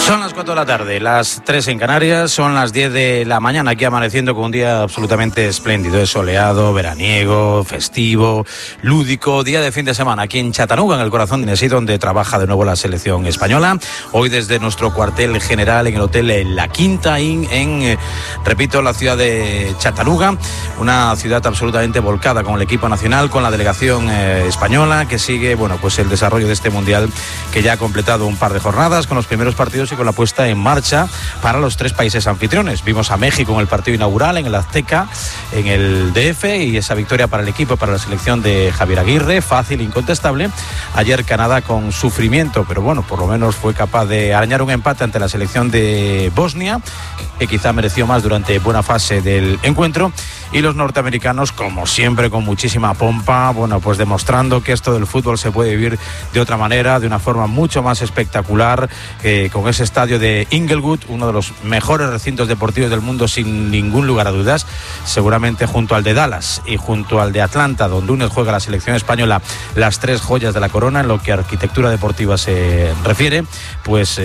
Son las 4 de la tarde, las 3 en Canarias, son las 10 de la mañana, aquí amaneciendo con un día absolutamente espléndido, es soleado, veraniego, festivo, lúdico, día de fin de semana aquí en Chattanooga, en el corazón de Tennessee, donde trabaja de nuevo la selección española. Hoy desde nuestro cuartel general en el hotel La Quinta Inn, repito, la ciudad de Chattanooga, una ciudad absolutamente volcada con el equipo nacional, con la delegación española que sigue, bueno, pues el desarrollo de este mundial que ya ha completado un par de jornadas con los primeros partidos y con la puesta en marcha para los 3 países anfitriones. Vimos a México en el partido inaugural en el Azteca, en el DF, y esa victoria para el equipo, para la selección de Javier Aguirre, fácil, incontestable. Ayer Canadá con sufrimiento, pero bueno, por lo menos fue capaz de arañar un empate ante la selección de Bosnia, que quizá mereció más durante buena fase del encuentro. Y los norteamericanos, como siempre, con muchísima pompa, bueno, pues demostrando que esto del fútbol se puede vivir de otra manera, de una forma mucho más espectacular, con ese estadio de Inglewood, uno de los mejores recintos deportivos del mundo sin ningún lugar a dudas, seguramente junto al de Dallas y junto al de Atlanta, donde uno juega la selección española, las 3 joyas de la corona en lo que a arquitectura deportiva se refiere. Pues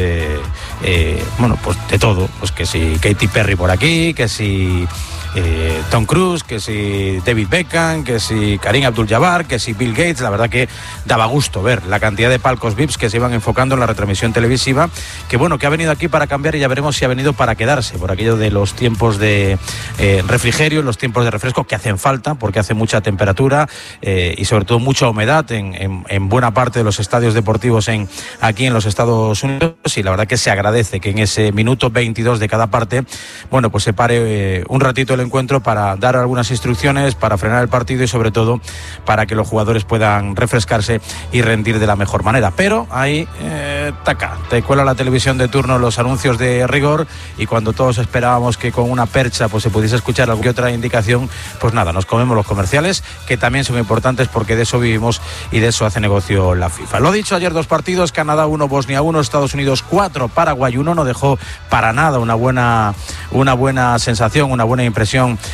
bueno, pues de todo, pues que si Katy Perry por aquí, que si Tom Cruise, que si David Beckham, que si Karim Abdul-Jabbar, que si Bill Gates. La verdad que daba gusto ver la cantidad de palcos VIPs que se iban enfocando en la retransmisión televisiva, que bueno, que ha venido aquí para cambiar y ya veremos si ha venido para quedarse, por aquello de los tiempos de refrigerio, los tiempos de refresco que hacen falta, porque hace mucha temperatura y sobre todo mucha humedad en buena parte de los estadios deportivos aquí en los Estados Unidos, y la verdad que se agradece que en ese minuto 22 de cada parte, bueno, pues se pare un ratito el encuentro para dar algunas instrucciones, para frenar el partido y sobre todo para que los jugadores puedan refrescarse y rendir de la mejor manera. Pero ahí te cuela la televisión de turno los anuncios de rigor, y cuando todos esperábamos que con una percha pues se pudiese escuchar alguna otra indicación, pues nada, nos comemos los comerciales, que también son importantes porque de eso vivimos y de eso hace negocio la FIFA. Lo dicho, ayer 2 partidos, Canadá 1, Bosnia 1, Estados Unidos 4, Paraguay 1, no dejó para nada una buena sensación, una buena impresión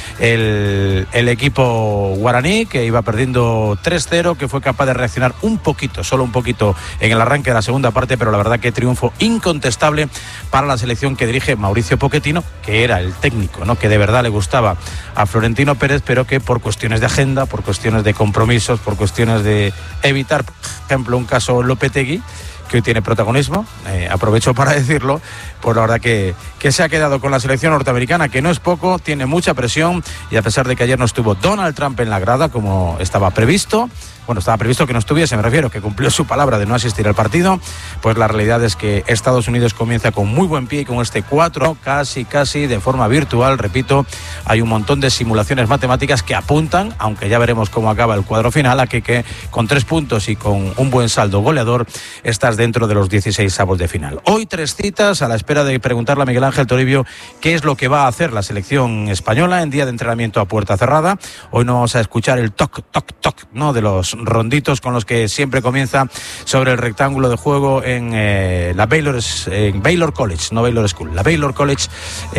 el equipo guaraní, que iba perdiendo 3-0, que fue capaz de reaccionar un poquito, solo un poquito en el arranque de la segunda parte, pero la verdad que triunfo incontestable para la selección que dirige Mauricio Pochettino, que era el técnico, ¿no?, que de verdad le gustaba a Florentino Pérez, pero que por cuestiones de agenda, por cuestiones de compromisos, por cuestiones de evitar, por ejemplo, un caso Lopetegui, que hoy tiene protagonismo, aprovecho para decirlo, pues la verdad que se ha quedado con la selección norteamericana, que no es poco, tiene mucha presión, y a pesar de que ayer no estuvo Donald Trump en la grada como estaba previsto, bueno, estaba previsto que no estuviese, me refiero, que cumplió su palabra de no asistir al partido, pues la realidad es que Estados Unidos comienza con muy buen pie y con este 4, casi de forma virtual, repito, hay un montón de simulaciones matemáticas que apuntan, aunque ya veremos cómo acaba el cuadro final, a que con 3 puntos y con un buen saldo goleador estás dentro de los 16avos de final. Hoy 3 citas a la espera de preguntarle a Miguel Ángel Toribio qué es lo que va a hacer la selección española en día de entrenamiento a puerta cerrada. Hoy no vamos a escuchar el toc, ¿no?, de los ronditos con los que siempre comienza sobre el rectángulo de juego en la Baylor College, no Baylor School, la Baylor College.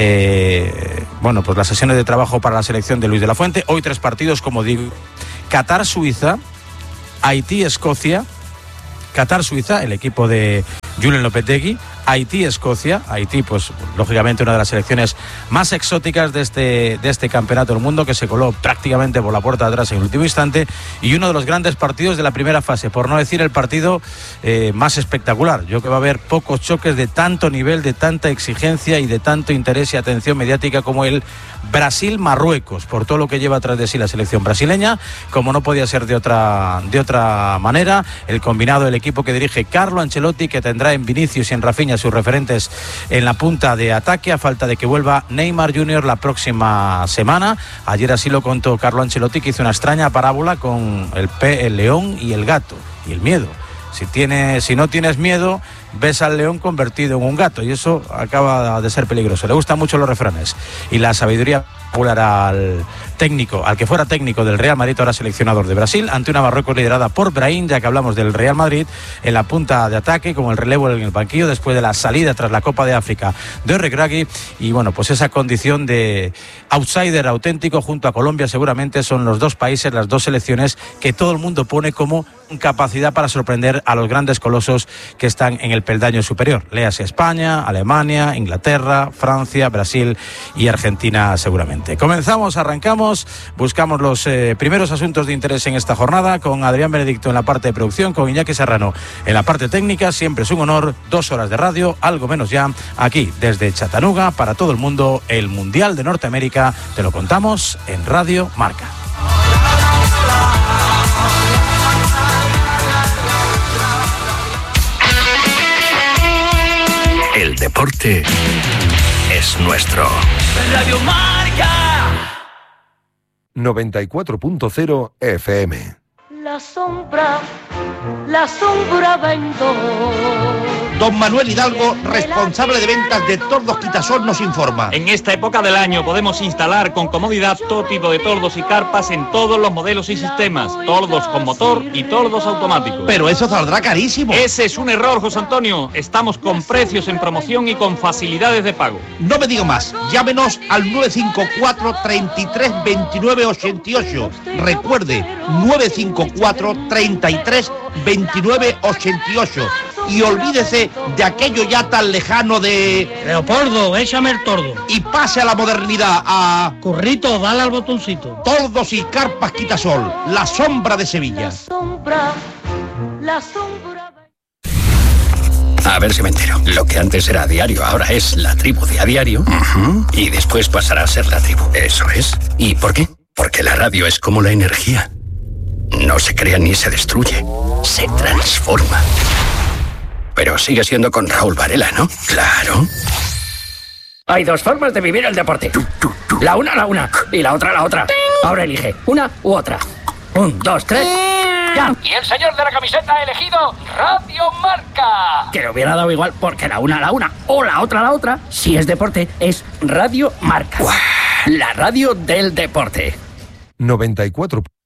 Bueno, pues las sesiones de trabajo para la selección de Luis de la Fuente. Hoy 3 partidos, como digo: Qatar-Suiza, Haití-Escocia, Qatar-Suiza, el equipo de Julen Lopetegui, Haití-Escocia. Haití, pues lógicamente una de las selecciones más exóticas de este campeonato del mundo, que se coló prácticamente por la puerta de atrás en el último instante, y uno de los grandes partidos de la primera fase, por no decir el partido más espectacular. Yo creo que va a haber pocos choques de tanto nivel, de tanta exigencia y de tanto interés y atención mediática como el Brasil-Marruecos, por todo lo que lleva atrás de sí la selección brasileña, como no podía ser de otra manera. El combinado, el equipo que dirige Carlo Ancelotti, que tendrá en Vinicius y en Rafinha sus referentes en la punta de ataque, a falta de que vuelva Neymar Jr. la próxima semana. Ayer así lo contó Carlo Ancelotti, que hizo una extraña parábola con el león y el gato y el miedo. Si no tienes miedo, ves al león convertido en un gato, y eso acaba de ser peligroso. Le gustan mucho los refranes y la sabiduría popular al que fuera técnico del Real Madrid, ahora seleccionador de Brasil, ante una Marruecos liderada por Brahim, ya que hablamos del Real Madrid, en la punta de ataque, con el relevo en el banquillo después de la salida tras la Copa de África de Regragui. Y bueno, pues esa condición de outsider auténtico junto a Colombia seguramente son los 2 países, las 2 selecciones que todo el mundo pone como capacidad para sorprender a los grandes colosos que están en el peldaño superior. Léase España, Alemania, Inglaterra, Francia, Brasil y Argentina seguramente. Arrancamos, buscamos los primeros asuntos de interés en esta jornada con Adrián Benedicto en la parte de producción, con Iñaki Serrano en la parte técnica. Siempre es un honor, 2 horas de radio, algo menos ya, aquí desde Chattanooga para todo el mundo. El Mundial de Norteamérica te lo contamos en Radio Marca. El deporte es nuestro. Radio Marca 94.0 FM. La sombra vendó. Don Manuel Hidalgo, responsable de ventas de Tordos Quitasol, nos informa. En esta época del año podemos instalar con comodidad todo tipo de tordos y carpas en todos los modelos y sistemas. Tordos con motor y tordos automáticos. Pero eso saldrá carísimo. Ese es un error, José Antonio. Estamos con precios en promoción y con facilidades de pago. No me diga más. Llámenos al 954 33 29 88. Recuerde, 954 33 29 88. Y olvídese de aquello ya tan lejano de... Leopoldo, échame el tordo. Y pase a la modernidad, a... Currito, dale al botoncito. Tordos y carpas Quitasol, la sombra de Sevilla. La sombra... A ver si me entero. Lo que antes era diario ahora es La Tribu de a diario. Y después pasará a ser La Tribu. Eso es. ¿Y por qué? Porque la radio es como la energía. No se crea ni se destruye. Se transforma. Pero sigue siendo con Raúl Varela, ¿no? Claro. Hay 2 formas de vivir el deporte. La una y la otra. Ahora elige una u otra. 1, 2, 3. ¡Ya! Y el señor de la camiseta ha elegido Radio Marca. Que le hubiera dado igual porque la una o la otra. Si es deporte, es Radio Marca. ¡Guau! La radio del deporte. 94.